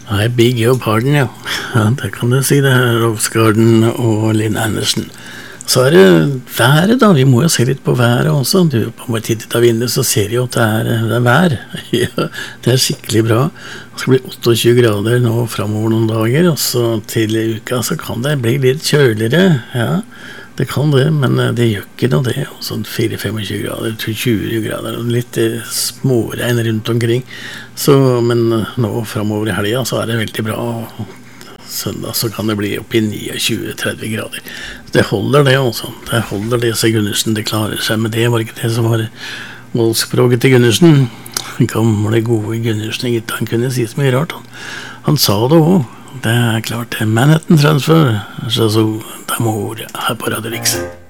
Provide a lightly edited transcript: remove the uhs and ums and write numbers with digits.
I beg your pardon, ja. Ja, det kan du si, det her, Rose Garden og Lynn Anderson. Så det været da, vi må jo se litt på været også. Du må titte ut av vinduet, så ser du jo at det er vær. Ja, det er skikkelig bra. Det skal bli 28 grader nå fremover noen dager, og så til uka så kan det bli litt kjøligere. Ja, det kan det, men det gjør ikke noe det. Sånn 4-25 grader til 20 grader, og litt småregn rundt omkring. Så, men nå fremover i helgen så det veldig bra. Søndag så kan det bli opp i 29-30 grader. Det holder det også. Det holder det, så Gundersen, det klarer seg med det. Var ikke det som var målspråket til Gundersen? Gamle, gode Gundersen, han kunne si så mye rart. Han sa det også. Det klart, Manhattan Transfer, så d'amour her på Radio Rix.